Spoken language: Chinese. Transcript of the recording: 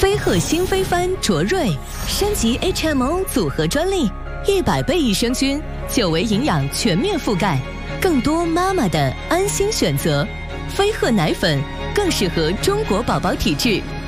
飞鹤新飞帆卓瑞升级 HMO 组合专利，100倍益生菌，9维营养全面覆盖，更多妈妈的安心选择。飞鹤奶粉更适合中国宝宝体质。